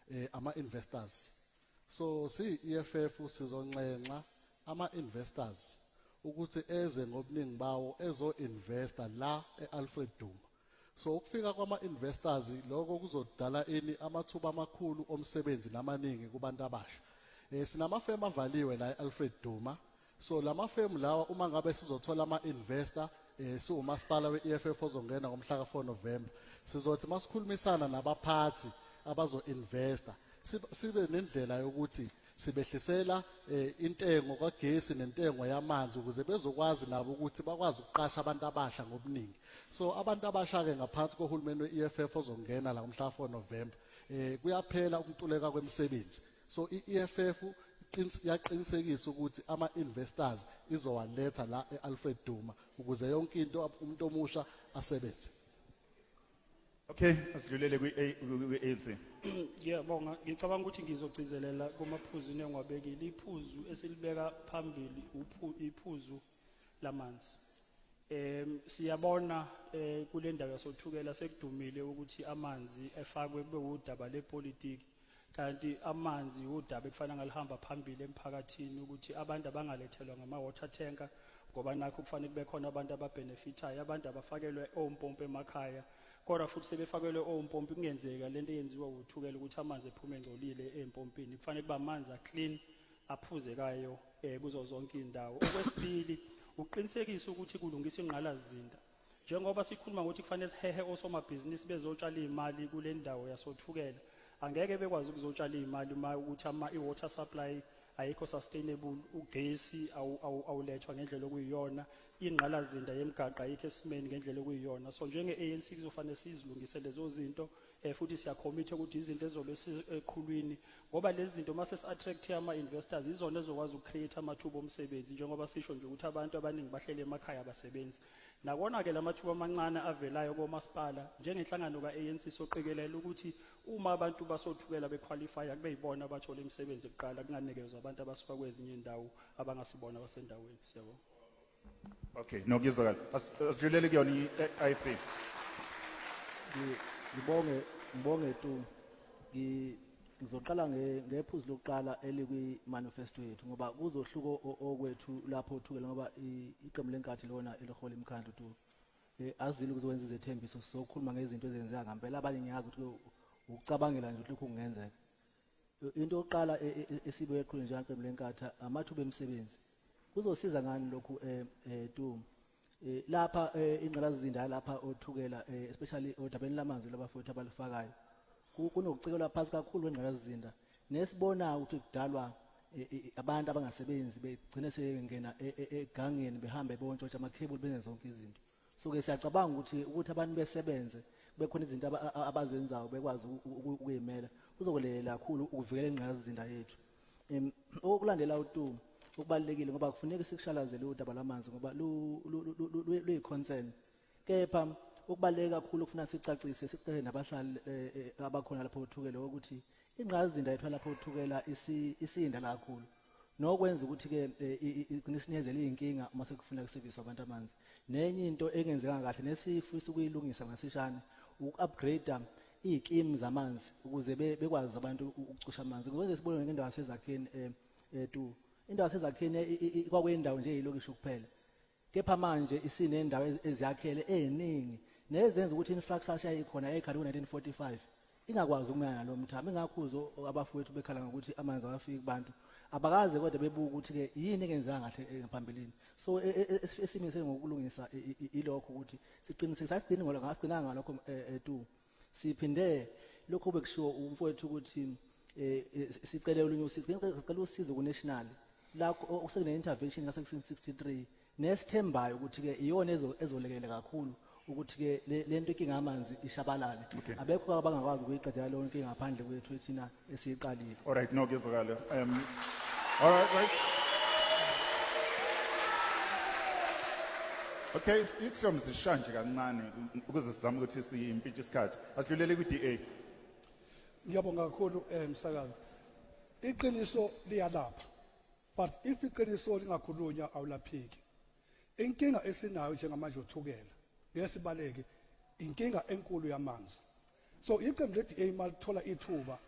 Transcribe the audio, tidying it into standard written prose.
ama investors. So si EFF sizoncenxa ama investors ukuthi eze ngobuningi bawo ezo investor la eAlfred Duma. So ukufika kwama investors lokho kuzodala amathuba amakhulu omsebenzi namaningi kubantu abasha. Sinama firm avaliwe la eAlfred Duma. So lama firm lawa uma ngabe sizothola ama investor siwumasipala weEFF ozongena ngomhla ka4 November. Sizothi masikhulumisana nabaphathi abazo investor sibe nendlela yokuthi sibehlisela intengo kagesi nentengo yamanzi ukuze bezokwazi nabo ukuthi bakwazi ukuqasha abantu abasha ngobuningi. So abantu abasha ke ngaphansi kohulumeni weEFF ozongena la ngomhla ka4 November kuyaphela ukuntuleka kwemisebenzi. So iEFF yaqinisekisa ukuthi ama investors izowaletha la eAlfred Duma ukuze yonke into umuntu omusha asebenze. Okay, asidlulele kwi-ANC. Ngiyabonga, ngicabanga ukuthi ngizogcizelela kumaphuzu engiwabekile. Iphuzu esilibeka phambili iphuzu lamanzi. Siyabona kule ndawo yasothukela sekudumile ukuthi amanzi efakwe kube udaba lepolitiki, kanti amanzi udaba ekufanele ngalihamba phambili emphakathini ukuthi abantu abangalethelwa ngama-water tanker ngoba nakho kufanele kube khona abantu ababenefitayo, abantu abafakelwe ompompo emakhaya. Kodwa futhi sebefakelwe ompompo kungenzeka lento eyenziwa ukuthukela ukuthi amanzi ephume engcolile empompini. Kufanele kube amanzi aclean aphuzekayo kuzo zonke indawo. Okwesibili uqinisekisa ukuthi kulungiswa ingqalazinda. Njengoba sikhuluma ukuthi kufanele sihehe osomabhizinisi bezotshala imali kule ndawo yasothukela. Angeke bekwazi ukuzotshala imali uma ukuthi i-water supply ayikho sustainable, ugesi awulethwa ngendlela okuyiyona, ingqalazinda yemigaqo ayikho esimeni ngendlela okuyiyona. So njenge-ANC kuzofanele sizilungise lezo zinto futhi siyacommit ukuthi izinto ezobe eqhulwini ngoba lezi zinto mase si-attract ama-investors izona ezokwazi ukucreate amathuba omsebenzi njengoba sisho nje ukuthi abantu abaningi bahlele emakhaya abasebenzi. Nakona-ke la mathuba amancane avelayo komasipala njengenhlangano ka-ANC soqikelela ukuthi uma abantu basothukela bequalifya kube yibona abathola imisebenzi kuqala kunganikezwa abantu abasuka kwezinye indawo abangasibona basendaweni. Siyabonga. Okay, no ngizokala. Asidlulele kuyona i-I3. Ngibonge tu ngizoqala ngephuzu lokuqala elikwi manifesto yethu ngoba kuzohluko okwethu lapho uthukela ngoba iqembu lenkathi lona elihola imkhandlu tu azile ukuzokwenza izethembiso sokukhuluma ngezinto ezenzeka ngempela abanye ngiyazi ukuthi ukucabangela nje ukuthi lokhu kungenzeka. Into yokuqala esibuye eqhulu nje iqembu lenkathi amathuba emisebenzi kuzosiza ngani lokhu tu lapha ingqalazinda lapha othukela especially odabeni lamanzi labafuthi abalifakayo kunokucikelwa phansi kakhulu kwengqalazinda nesibona ukuthi kudalwa abantu abangasebenzi begcine sengena egangeni behambe bontshontsha amakhebuli benze zonke izinto. So ke siyacabanga ukuthi abantu besebenze bekhona izinto abazenzayo bekwazi ukuyimela kuzokulelela kakhulu ukuvikela ingqalazinda yethu. Okulandela uTu okubalekile ngoba kufuneka sikushalazele udaba lamanzi ngoba luyi-concern. Kepha ukubaleka kakhulu kufuna sicacise siqhe nabahlali abakhona lapho uthukela ukuthi ingqalazinda yethu lapho uthukela isinda kakhulu nokwenza ukuthi ke igcinisinyezele inkinga uma sekufuneka kuservice abantu amanzi. Nenye into engenzeka kahle nesifisa ukuyilungisa ngasishana uku-upgrade izikimi zamanzi ukuze bekwazi abantu ukucusha amanzi. Ngokwenza sibone ngendawo yasezakheni tu indawo yasezakheni kwakuyindawo nje eyilokisho kuphela. Kepha manje isinendawo eziyakhele eziningi nezenza ukuthi infrastructure yayikhona ekhali ku-1945 ingakwazi ukumelana nalo mthamo. Ingakhuzo abafowethu bekhala ngokuthi amanzi awafiki kubantu abakaze kodwa bebuka ukuthi ke yini engenzeka kahle ngaphambilini. So esimile ngokulungisa ilokho ukuthi siqiniseke sasigcina ngasigcinanga ngalokho tu siphinde lokho bekushiwo umfowethu ukuthi sicele olunye usizo sicela usizo ku-national lakho usekune-intervention ngase-1963 nesithembayo ukuthi ke iyona ezolekelela kakhulu ukuthi ke lento inkinga yamanzi ishabalale. Abekho abangakwazi ukuyiqedela leyo nkinga ngaphandle kwethu thina esiyiqalile. All right, no ngizokala. All right. Okay, ihlomzi zishanje kancane ukuze sizame ukuthi siyimpintshi isikhathi. Asidlulele ku-DA. Ngiyabonga kakhulu msakazi. Iqiniso liyalapha. But if iqiniso lingakhulunywa awulaphiki. Inkinga esinayo njengamanje uthukela ngesibaleke inkinga enkulu yamanzi. So iqembu le-DA malithola ithuba